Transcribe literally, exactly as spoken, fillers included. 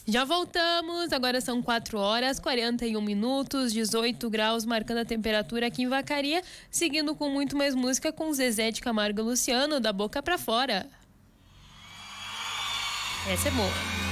Já voltamos, agora são quatro horas, quarenta e um minutos, dezoito graus, marcando a temperatura aqui em Vacaria, seguindo com muito mais música com Zezé de Camargo e Luciano, Da Boca Pra Fora. Essa é boa.